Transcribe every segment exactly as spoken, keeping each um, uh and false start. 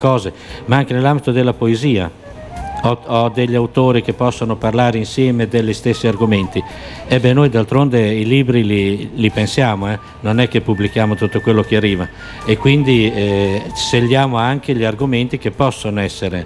cose, ma anche nell'ambito della poesia. Ho, ho degli autori che possono parlare insieme degli stessi argomenti. E beh, noi d'altronde i libri li, li pensiamo, eh? Non è che pubblichiamo tutto quello che arriva, e quindi eh, scegliamo anche gli argomenti che possono essere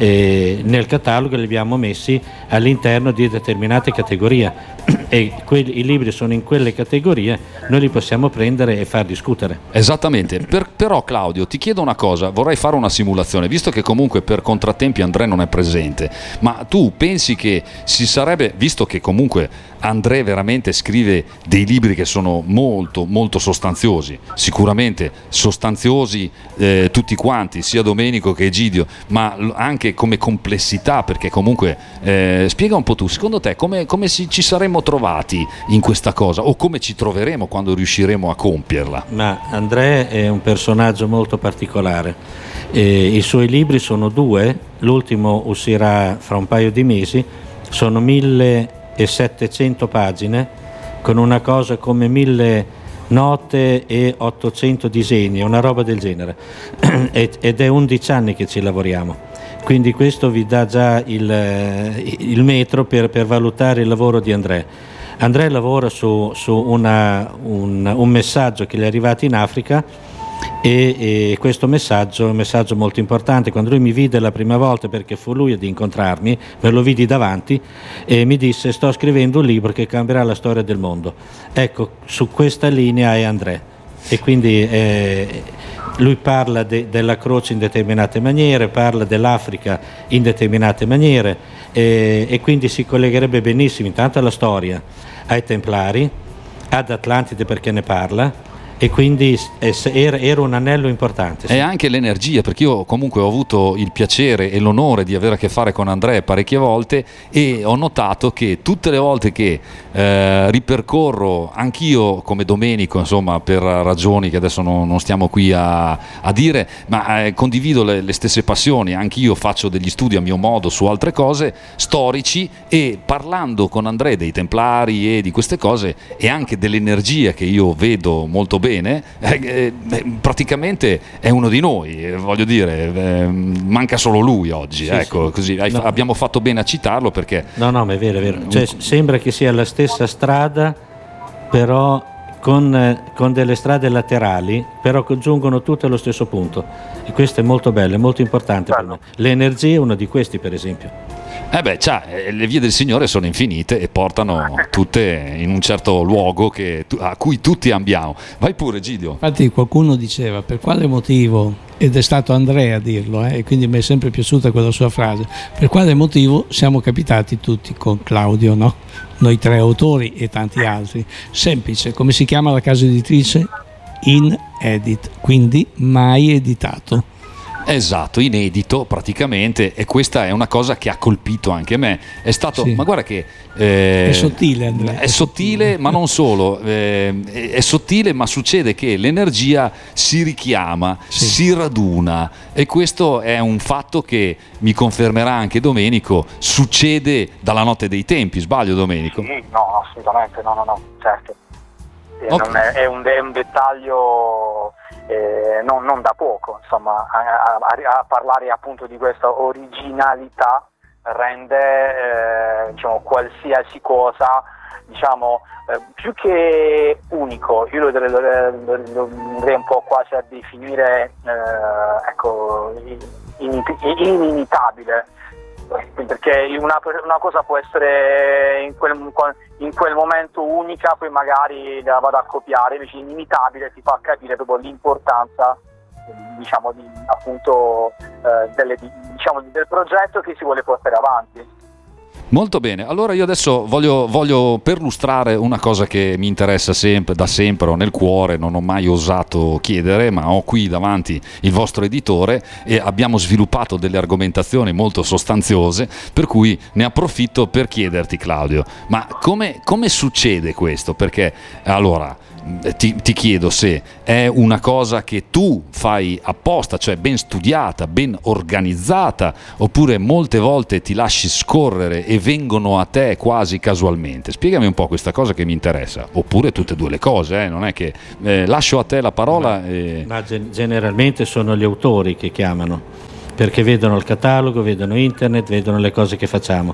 eh, nel catalogo, li abbiamo messi all'interno di determinate categorie e quelli, i libri sono in quelle categorie, noi li possiamo prendere e far discutere. Esattamente. Per, però Claudio, ti chiedo una cosa, vorrei fare una simulazione, visto che comunque per contrattempi Andrea non è presente, ma tu pensi che si sarebbe, visto che comunque Andrea veramente scrive dei libri che sono molto molto sostanziosi, sicuramente sostanziosi eh, tutti quanti, sia Domenico che Egidio, ma anche come complessità, perché comunque eh, spiega un po' tu, secondo te come, come si, ci saremmo trovati in questa cosa, o come ci troveremo quando riusciremo a compierla? Ma Andrea è un personaggio molto particolare, eh, i suoi libri sono due, l'ultimo uscirà fra un paio di mesi, sono millesettecento pagine con una cosa come mille note e ottocento disegni, una roba del genere ed è undici anni che ci lavoriamo, quindi questo vi dà già il, il metro per, per valutare il lavoro di Andrea. Andrea lavora su, su una, un, un messaggio che gli è arrivato in Africa e, e questo messaggio è un messaggio molto importante. Quando lui mi vide la prima volta, perché fu lui ad incontrarmi, me lo vidi davanti e mi disse: sto scrivendo un libro che cambierà la storia del mondo. Ecco, su questa linea è Andrea, e quindi eh, lui parla de, della croce in determinate maniere, parla dell'Africa in determinate maniere e, e quindi si collegherebbe benissimo intanto alla storia, ai Templari, ad Atlantide perché ne parla, e quindi era, era un anello importante. Sì. E anche l'energia, perché io comunque ho avuto il piacere e l'onore di avere a che fare con Andrea parecchie volte e ho notato che tutte le volte che eh, ripercorro, anch'io come Domenico, insomma, per ragioni che adesso non, non stiamo qui a, a dire, ma eh, condivido le, le stesse passioni, anch'io faccio degli studi a mio modo su altre cose storici, e parlando con Andrea dei Templari e di queste cose e anche dell'energia che io vedo molto bene, Bene, eh, eh, praticamente è uno di noi, eh, voglio dire, eh, manca solo lui oggi, sì, ecco, sì. Così hai, no. Abbiamo fatto bene a citarlo perché... No, no, ma è vero, è vero. Cioè, sembra che sia la stessa strada, però con, eh, con delle strade laterali, però congiungono tutte allo stesso punto, e questo è molto bello, è molto importante per me. L'energia è uno di questi, per esempio. Eh beh, cioè, le vie del Signore sono infinite e portano tutte in un certo luogo che, a cui tutti ambiamo. Vai pure, Gidio. Infatti qualcuno diceva: per quale motivo, ed è stato Andrea a dirlo, eh, e quindi mi è sempre piaciuta quella sua frase, per quale motivo siamo capitati tutti con Claudio, no? Noi tre autori e tanti altri. Semplice, come si chiama la casa editrice? Inedit, quindi mai editato. Esatto, inedito praticamente, e questa è una cosa che ha colpito anche me. È stato, sì. Ma guarda che eh, è sottile, Andrea. È, è sottile, sottile, ma non solo, eh, è sottile, ma succede che l'energia si richiama, sì. Si raduna, e questo è un fatto che mi confermerà anche Domenico, succede dalla notte dei tempi, sbaglio Domenico? Sì, no, assolutamente, no, no, no, certo. Okay. Non è, è, un, è un dettaglio eh, non, non da poco, insomma, a, a, a parlare appunto di questa originalità rende eh, diciamo, qualsiasi cosa, diciamo, eh, più che unico. Io lo, lo, lo, lo andrei un po' quasi a definire eh, ecco, inimitabile, perché una, una cosa può essere in quel, in quel momento unica, poi magari la vado a copiare, invece inimitabile ti fa capire proprio l'importanza, diciamo, di, appunto eh, delle, di, diciamo, del progetto che si vuole portare avanti. Molto bene, allora io adesso voglio, voglio perlustrare una cosa che mi interessa sempre, da sempre, ho nel cuore, non ho mai osato chiedere, ma ho qui davanti il vostro editore e abbiamo sviluppato delle argomentazioni molto sostanziose, per cui ne approfitto per chiederti, Claudio, ma come, come succede questo? Perché allora ti, ti chiedo se è una cosa che tu fai apposta, cioè ben studiata, ben organizzata, oppure molte volte ti lasci scorrere e vengono a te quasi casualmente. Spiegami un po' questa cosa che mi interessa, oppure tutte e due le cose, eh? Non è che eh, lascio a te la parola. Ma, e... ma generalmente sono gli autori che chiamano, perché vedono il catalogo, vedono internet, vedono le cose che facciamo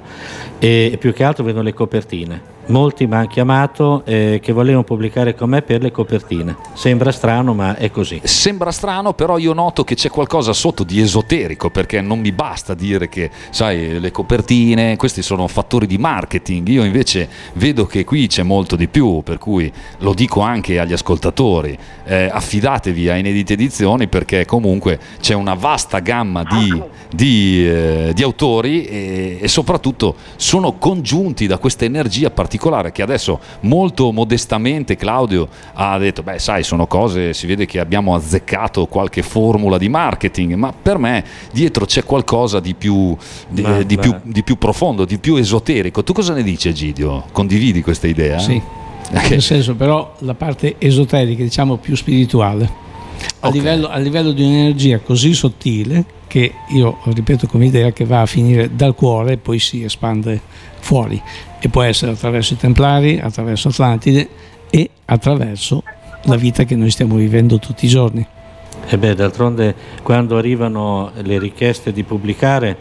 e più che altro vedono le copertine. Molti mi hanno chiamato eh, che volevano pubblicare con me per le copertine. Sembra strano, ma è così. Sembra strano, però io noto che c'è qualcosa sotto di esoterico, perché non mi basta dire che, sai, le copertine, questi sono fattori di marketing. Io invece vedo che qui c'è molto di più, per cui lo dico anche agli ascoltatori, eh, affidatevi a Inedite Edizioni, perché comunque c'è una vasta gamma di, di, eh, di autori e, e soprattutto sono congiunti da questa energia particolare che adesso molto modestamente Claudio ha detto, beh sai, sono cose, si vede che abbiamo azzeccato qualche formula di marketing, ma per me dietro c'è qualcosa di più di, ma, di, ma... più, di più profondo, di più esoterico. Tu cosa ne dici, Egidio? Condividi questa idea? Sì, okay. Nel senso, però la parte esoterica, diciamo più spirituale, a, okay. livello, a livello di un'energia così sottile che io ripeto come idea che va a finire dal cuore e poi si espande fuori, e può essere attraverso i Templari, attraverso Atlantide e attraverso la vita che noi stiamo vivendo tutti i giorni. E beh, d'altronde quando arrivano le richieste di pubblicare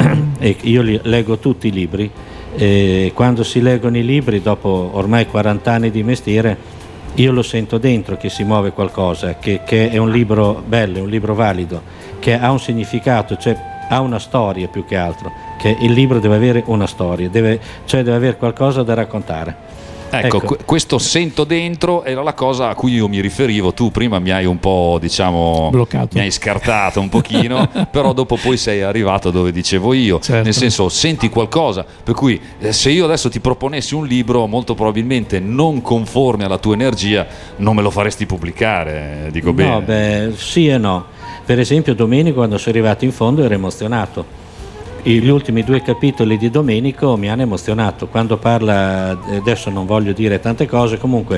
e io li, leggo tutti i libri, e quando si leggono i libri dopo ormai quaranta anni di mestiere io lo sento dentro che si muove qualcosa, che, che è un libro bello, è un libro valido, che ha un significato, cioè ha una storia più che altro, che il libro deve avere una storia, deve, cioè deve avere qualcosa da raccontare. Ecco, ecco. Questo sento dentro era la cosa a cui io mi riferivo. Tu prima mi hai un po', diciamo, bloccato, mi hai scartato un pochino, però dopo poi sei arrivato dove dicevo io, certo. Nel senso, senti qualcosa, per cui eh, se io adesso ti proponessi un libro molto probabilmente non conforme alla tua energia, non me lo faresti pubblicare, dico bene. No, beh, sì e no. Per esempio Domenico, quando sono arrivato in fondo, ero emozionato. Gli ultimi due capitoli di Domenico mi hanno emozionato. Quando parla, adesso non voglio dire tante cose, comunque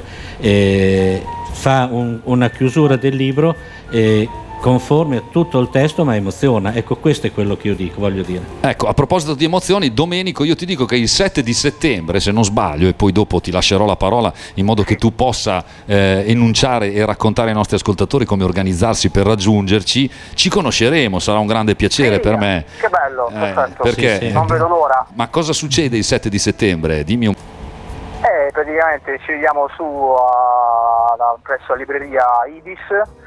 eh, fa un, una chiusura del libro eh, conforme a tutto il testo, ma emoziona. Ecco, questo è quello che io dico, voglio dire. Ecco, a proposito di emozioni, Domenico, io ti dico che il sette di settembre, se non sbaglio, e poi dopo ti lascerò la parola in modo che tu possa eh, enunciare e raccontare ai nostri ascoltatori come organizzarsi per raggiungerci, ci conosceremo, sarà un grande piacere sì, per me. Che bello, eh, perfetto. Perché, sì, sì. Non vedo l'ora. Ma cosa succede il sette di settembre? Dimmi un po'. Eh, praticamente ci vediamo su uh, la, presso la libreria Ibis,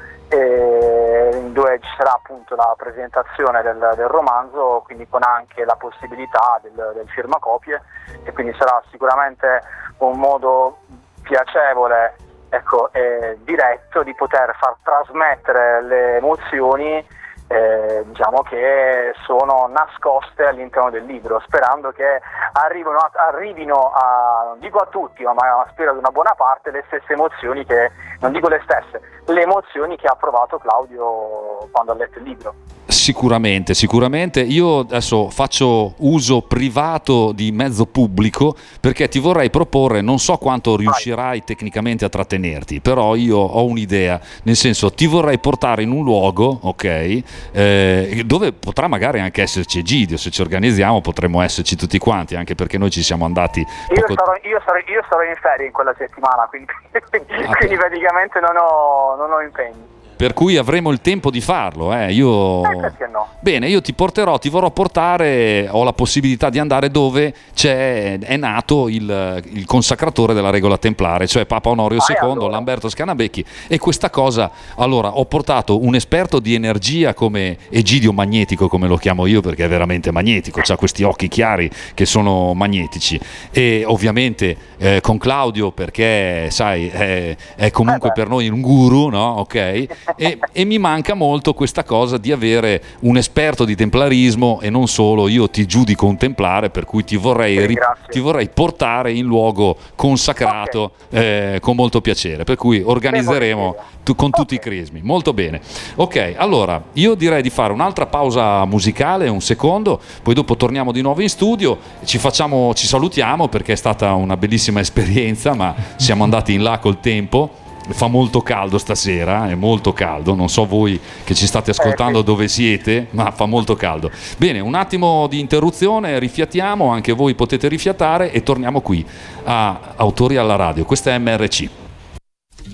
eh, dove ci sarà appunto la presentazione del, del romanzo, quindi con anche la possibilità del, del firmacopie, e quindi sarà sicuramente un modo piacevole, ecco, e diretto di poter far trasmettere le emozioni Eh, diciamo che sono nascoste all'interno del libro, sperando che arrivino a, arrivino a, non dico a tutti, ma, ma spero ad una buona parte, le stesse emozioni che, non dico le stesse, le emozioni che ha provato Claudio quando ha letto il libro. Sicuramente, sicuramente. Io adesso faccio uso privato di mezzo pubblico perché ti vorrei proporre, non so quanto riuscirai tecnicamente a trattenerti, però io ho un'idea, nel senso ti vorrei portare in un luogo, ok, eh, dove potrà magari anche esserci Egidio, se ci organizziamo potremmo esserci tutti quanti, anche perché noi ci siamo andati io, poco... sarò, io, sarò, io sarò in ferie in quella settimana, quindi, ah, quindi praticamente non ho, non ho impegni. Per cui avremo il tempo di farlo, eh. Io... Eh, perché no? Bene, io ti porterò, ti vorrò portare, ho la possibilità di andare dove c'è, è nato il, il consacratore della regola templare, cioè Papa Onorio ah, secondo, allora. Lamberto Scanabecchi, e questa cosa, allora, ho portato un esperto di energia come Egidio Magnetico, come lo chiamo io, perché è veramente magnetico, ha questi occhi chiari che sono magnetici, e ovviamente eh, con Claudio, perché sai, è, è comunque eh per noi un guru, no? Ok? E, e mi manca molto questa cosa di avere un esperto di templarismo e non solo. Io ti giudico un templare, per cui ti vorrei, sì, ri- ti vorrei portare in luogo consacrato, okay. eh, con molto piacere, per cui organizzeremo tu, con okay. tutti i crismi. Molto bene. Ok, allora io direi di fare un'altra pausa musicale, un secondo, poi dopo torniamo di nuovo in studio, ci facciamo, ci salutiamo perché è stata una bellissima esperienza, ma siamo andati in là col tempo. fa molto caldo stasera, è molto caldo, non so voi che ci state ascoltando dove siete, ma fa molto caldo. Bene, un attimo di interruzione, rifiatiamo, anche voi potete rifiatare e torniamo qui a Autori alla Radio. Questa è M R C.